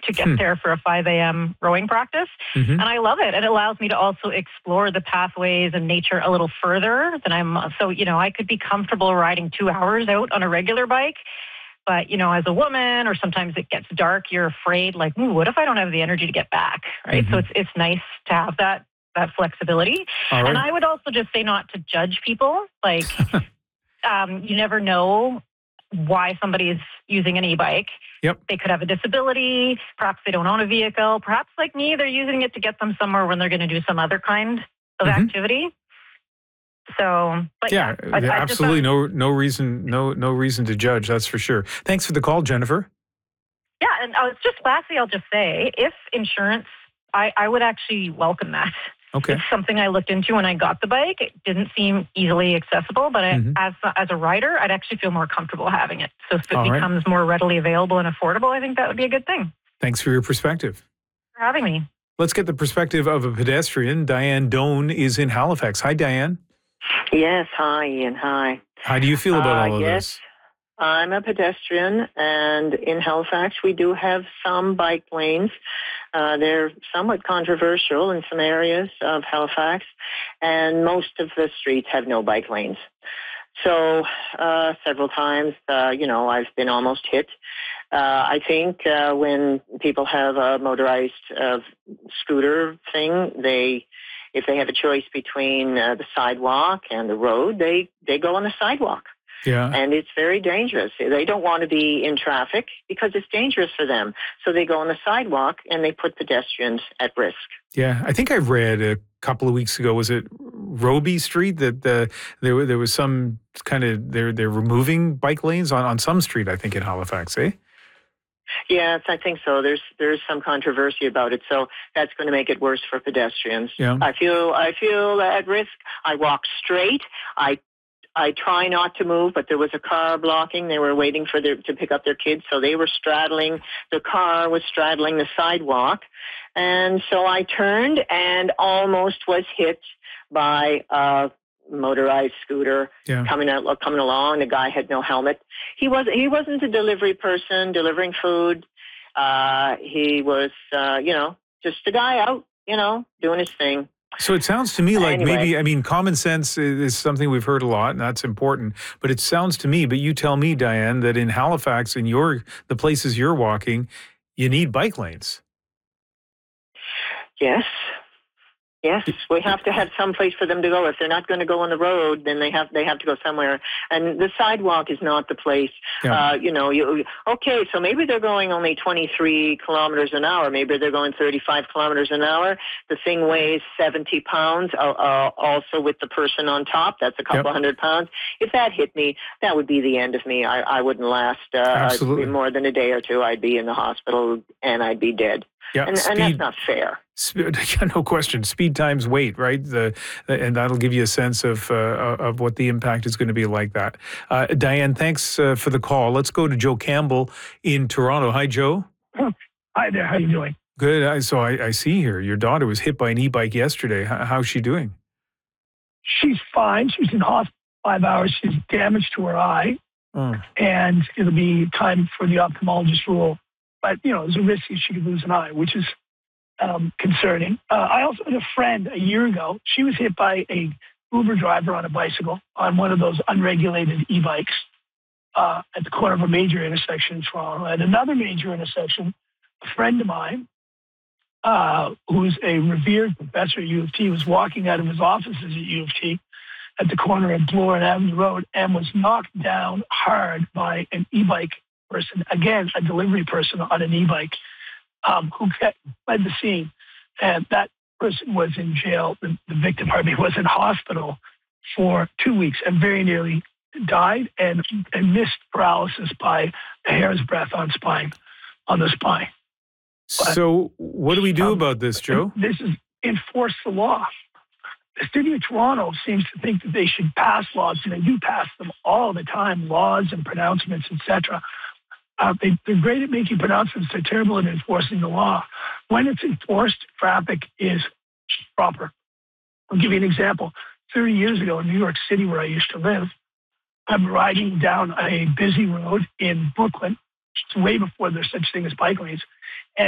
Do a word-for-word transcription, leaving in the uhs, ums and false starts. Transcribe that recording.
to get Hmm. there for a five a.m. rowing practice. Mm-hmm. And I love it. It allows me to also explore the pathways and nature a little further than I'm, so, you know, I could be comfortable riding two hours out on a regular bike. But, you know, as a woman, or sometimes it gets dark, you're afraid, like, ooh, what if I don't have the energy to get back, right? Mm-hmm. So it's it's nice to have that that flexibility. All right. And I would also just say not to judge people. Like, um, you never know why somebody is using an e-bike. Yep. They could have a disability. Perhaps they don't own a vehicle. Perhaps, like me, they're using it to get them somewhere when they're going to do some other kind of Mhm. activity. So, but Yeah, yeah, I- I just absolutely. thought- No, no reason, no, no reason to judge. That's for sure. Thanks for the call, Jennifer. Yeah, and I was just lastly, I'll just say, if insurance, I, I would actually welcome that. Okay. It's something I looked into when I got the bike. It didn't seem easily accessible, but I, Mhm. as as a rider, I'd actually feel more comfortable having it. So if it All right. becomes more readily available and affordable, I think that would be a good thing. Thanks for your perspective. For having me. Let's get the perspective of a pedestrian. Diane Doan is in Halifax. Hi, Diane. Yes, hi, Ian. Hi. How do you feel about Uh, all of yes, this? I'm a pedestrian, and in Halifax, we do have some bike lanes. Uh, they're somewhat controversial in some areas of Halifax, and most of the streets have no bike lanes. So uh, several times, uh, you know, I've been almost hit. Uh, I think uh, when people have a motorized uh, scooter thing, they, if they have a choice between uh, the sidewalk and the road, they, they go on the sidewalk. Yeah. And it's very dangerous. They don't want to be in traffic because it's dangerous for them. So they go on the sidewalk and they put pedestrians at risk. Yeah, I think I read a couple of weeks ago, was it Roby Street, that uh, there, there was some kind of, they're, they're removing bike lanes on, on some street, I think, in Halifax, eh? Yes, I think so. There's there's some controversy about it, so that's going to make it worse for pedestrians. Yeah. I feel I feel at risk. I walk straight. I I try not to move, but there was a car blocking. They were waiting for their to pick up their kids, so they were straddling. The car was straddling the sidewalk, and so I turned and almost was hit by a motorized scooter Yeah. coming out, coming along. The guy had no helmet. He was he wasn't a delivery person delivering food. Uh, he was, uh, you know, just a guy out, you know, doing his thing. So it sounds to me like Anyway. maybe, I mean, common sense is is something we've heard a lot, and that's important. But it sounds to me, but you tell me, Diane, that in Halifax, in your the places you're walking, you need bike lanes. Yes. Yes, we have to have some place for them to go. If they're not going to go on the road, then they have they have to go somewhere. And the sidewalk is not the place. Yeah. Uh, you know, you okay, so maybe they're going only twenty-three kilometers an hour. Maybe they're going thirty-five kilometers an hour. The thing weighs seventy pounds, uh, uh, also with the person on top. That's a couple Yep. hundred pounds. If that hit me, that would be the end of me. I, I wouldn't last uh, Absolutely. more than a day or two. I'd be in the hospital and I'd be dead. Yeah, And, and speed, that's not fair. sp- yeah, no question. Speed times weight, right? The, and that'll give you a sense of uh, of what the impact is going to be like that. Uh, Diane, thanks uh, for the call. Let's go to Joe Campbell in Toronto. Hi, Joe. Hi there. How you doing? Good. I, so I, I see here your daughter was hit by an e-bike yesterday. How, how's she doing? She's fine. She was in hospital five hours. She's damage to her eye, Oh, and it'll be time for the ophthalmologist rule. But, you know, there's a risk that she could lose an eye, which is um, concerning. Uh, I also had a friend a year ago. She was hit by a Uber driver on a bicycle on one of those unregulated e-bikes uh, at the corner of a major intersection in Toronto. At another major intersection, a friend of mine, uh, who's a revered professor at U of T, was walking out of his offices at U of T at the corner of Bloor and Avenue Road and was knocked down hard by an e-bike person, again, a delivery person on an e-bike, um, who fled the scene. And that person was in jail, the, the victim, pardon me, was in hospital for two weeks and very nearly died and, and missed paralysis by a hair's breadth on spine, on the spine. But, so what do we do um, about this, Joe? This is enforce the law. The city of Toronto seems to think that they should pass laws, and they do pass them all the time, laws and pronouncements, et cetera. Uh, they, they're great at making pronouncements. They're terrible at enforcing the law. When it's enforced, traffic is proper. I'll give you an example. thirty years ago in New York City, where I used to live, I'm riding down a busy road in Brooklyn. It's way before there's such thing as bike lanes.